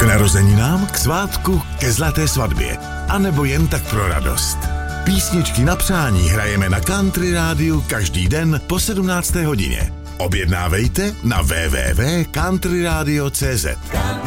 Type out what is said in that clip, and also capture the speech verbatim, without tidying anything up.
narozeninám, k svátku, ke zlaté svatbě. A nebo jen tak pro radost. Písničky na přání hrajeme na Country Rádiu každý den po sedmnácté hodině. Objednávejte na w w w tečka country radio tečka c z.